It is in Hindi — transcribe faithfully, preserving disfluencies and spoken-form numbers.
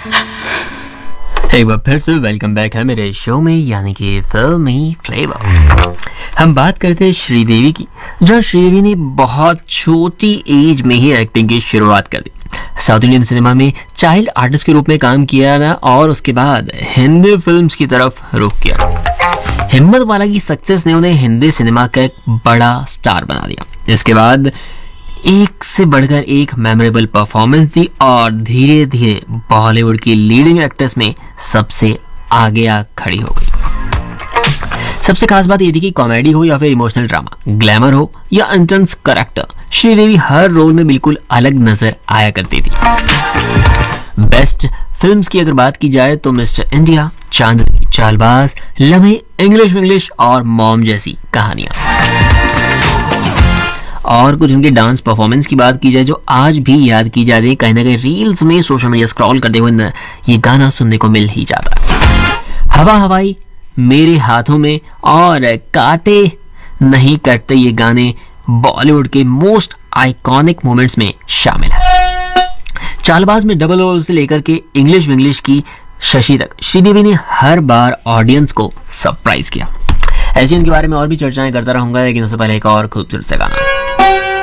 एक बार फिर से वेलकम बैक है मेरे शो में, यानी कि फिल्मी फ्लेवर। हम बात करते हैं श्रीदेवी की, जहाँ श्रीदेवी ने बहुत छोटी एज में ही एक्टिंग की शुरुआत कर दी। साउथ इंडियन सिनेमा में चाइल्ड आर्टिस्ट के रूप में काम किया ना, और उसके बाद हिंदी फिल्म्स की तरफ रुख किया। हिम्मत वाला की सक्सेस ने उन्हें हिंदी सिनेमा का एक बड़ा स्टार बना दिया। इसके बाद एक से बढ़कर एक मेमोरेबल परफॉर्मेंस दी और धीरे धीरे बॉलीवुड की लीडिंग एक्ट्रेस में सबसे आगे आ खड़ी हो गई। सबसे खास बात ये थी कि कॉमेडी हो या फिर इमोशनल ड्रामा, ग्लैमर हो या इंटेंस कैरेक्टर, श्रीदेवी हर रोल में बिल्कुल अलग नजर आया करती थी। बेस्ट फिल्म्स की अगर बात की जाए तो मिस्टर इंडिया, चांदनी, चालबाज, लम्हे, इंग्लिश इंग्लिश और मॉम जैसी कहानियां। और कुछ उनके डांस परफॉर्मेंस की बात की जाए जो आज भी याद की जा रही है, कहीं ना कहीं रील्स में, सोशल मीडिया स्क्रॉल करते हुए ये गाना सुनने को मिल ही जाता है। हवा हवाई, मेरे हाथों में और काटे नहीं कटते, ये गाने बॉलीवुड के मोस्ट आइकॉनिक मोमेंट्स में शामिल है। चालबाज में डबल रोल से लेकर के इंग्लिश इंग्लिश की शशि तक श्रीदेवी ने हर बार ऑडियंस को सरप्राइज किया। ऐसे उनके बारे में और भी चर्चाएं करता रहूंगा, लेकिन उससे पहले एक और खूबसूरत सा गाना।